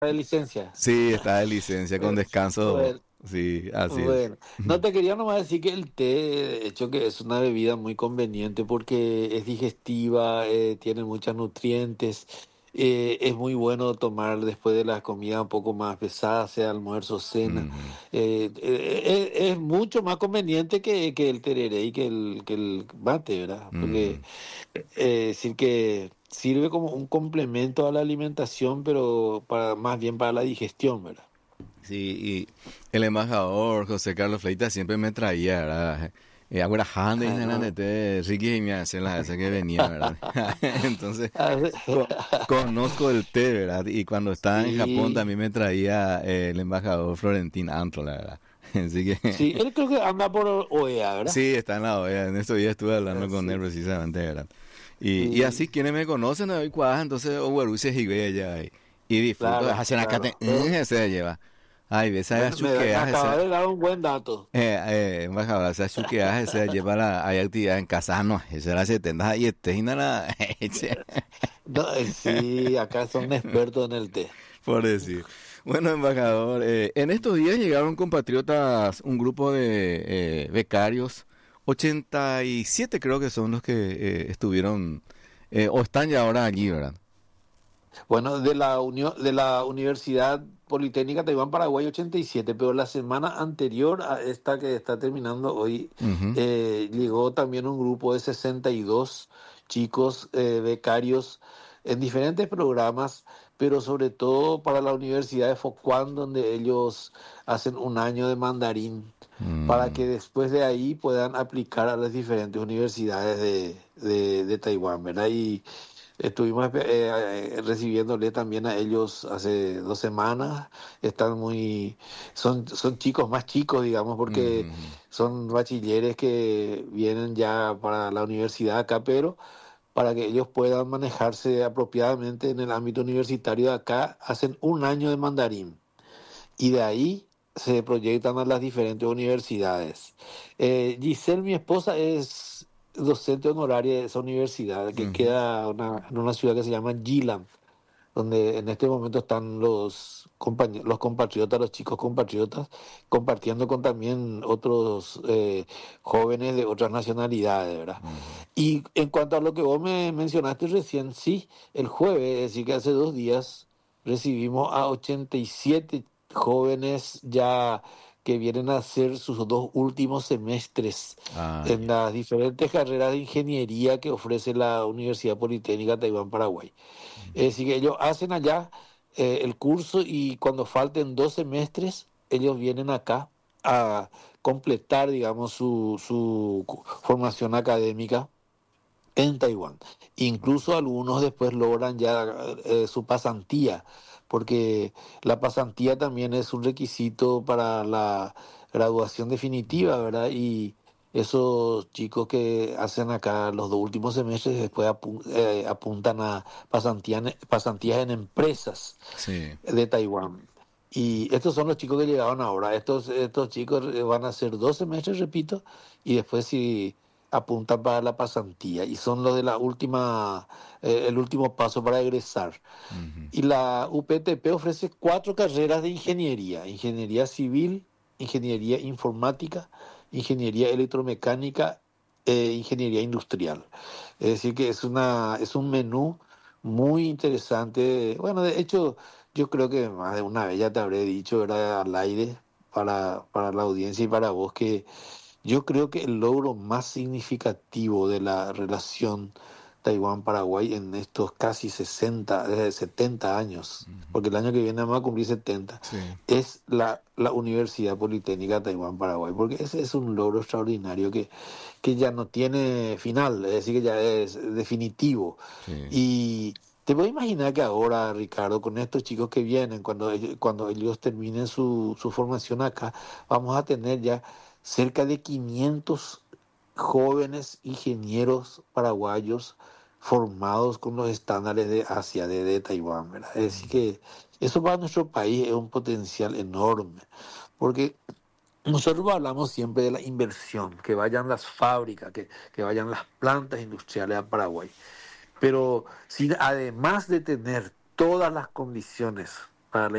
de licencia. Sí, está de licencia con descanso. Bueno, Sí, así es. bueno, no te quería nomás decir que el té, de hecho, que es una bebida muy conveniente porque es digestiva, tiene muchos nutrientes, es muy bueno tomar después de la comida un poco más pesada, sea almuerzo o cena. Ujú. Es mucho más conveniente que el tereré y que el mate, ¿verdad? Porque Ujú. decir que sirve como un complemento a la alimentación, pero más bien para la digestión, ¿verdad? Sí, y el embajador José Carlos Fleitas siempre me traía, ¿verdad? Ahora Hande y Ah, no. Nanete, Ricky y me hacen las veces que venía, ¿verdad? Entonces, Ah, conozco el té, ¿verdad? Y cuando estaba en Japón sí, también me traía el embajador Florentín Antro, la verdad. Así que sí, él creo que anda por OEA, ¿verdad? sí, está en la OEA. En estos días estuve hablando con él Sí, precisamente, ¿verdad? Y sí, así quienes me conocen, me doy cuaja, entonces, Oguaruse y ella y disfruto de claro, hacer acá, claro. se lleva. Ay, ves, a Me chuqueas, acaba ese, de dar un buen dato. embajador, esa chuqueas, ese lleva hay actividad en casa, no, esa la 70 y este y nada, No, sí, acá son expertos en el té. por decir. Bueno, embajador, en estos días llegaron compatriotas, un grupo de becarios, 87 creo que son los que estuvieron o están ya ahora allí, ¿verdad? Bueno, de la Universidad Politécnica Taiwán Paraguay 87, pero la semana anterior a esta que está terminando hoy, Ujú. llegó también un grupo de 62 chicos becarios en diferentes programas, pero sobre todo para la Universidad de Focán, donde ellos hacen un año de mandarín, para que Mm. después de ahí puedan aplicar a las diferentes universidades de Taiwán, ¿verdad? Y estuvimos recibiéndole también a ellos hace 2 semanas. Están son chicos más chicos, digamos, porque Ujú. son bachilleres que vienen ya para la universidad acá, pero para que ellos puedan manejarse apropiadamente en el ámbito universitario de acá, hacen un año de mandarín y de ahí se proyectan a las diferentes universidades. Giselle, mi esposa, es docente honoraria de esa universidad que Ujú. queda en una ciudad que se llama Gilan, donde en este momento están los compatriotas, los chicos compatriotas, compartiendo con también otros jóvenes de otras nacionalidades, ¿verdad? Ujú. Y en cuanto a lo que vos me mencionaste recién, sí, el jueves, es decir, que hace 2 días, recibimos a 87 jóvenes ya que vienen a hacer sus 2 últimos semestres Ah, en ya. las diferentes carreras de ingeniería que ofrece la Universidad Politécnica Taiwán Paraguay. Es decir, que ellos hacen allá el curso y cuando falten 2 semestres, ellos vienen acá a completar, digamos, su formación académica en Taiwán. Incluso algunos después logran ya su pasantía, porque la pasantía también es un requisito para la graduación definitiva, ¿verdad? Y esos chicos que hacen acá los 2 últimos semestres después apuntan a pasantías en empresas Sí. de Taiwán. Y estos son los chicos que llegaron ahora. Estos chicos van a hacer 2 semestres, repito, y después si apuntan para la pasantía. Y son los de el último paso para egresar. Ujú. Y la UPTP ofrece 4 carreras de ingeniería: ingeniería civil, ingeniería informática, ingeniería electromecánica ingeniería industrial. Es decir, que es un menú muy interesante. Bueno, de hecho, yo creo que más de una vez ya te habré dicho, era al aire para la audiencia y para vos, que yo creo que el logro más significativo de la relación Taiwán-Paraguay en estos casi 70 años, Ujú. porque el año que viene vamos a cumplir 70, Sí. es la Universidad Politécnica Taiwán-Paraguay, porque ese es un logro extraordinario que ya no tiene final, es decir, que ya es definitivo. Sí. Y te voy a imaginar que ahora, Ricardo, con estos chicos que vienen, cuando ellos terminen su formación acá, vamos a tener ya cerca de 500 jóvenes ingenieros paraguayos formados con los estándares de Asia, de Taiwán, ¿verdad? Es decir, que eso para nuestro país es un potencial enorme, porque nosotros hablamos siempre de la inversión, que vayan las fábricas, que vayan las plantas industriales a Paraguay, pero si además de tener todas las condiciones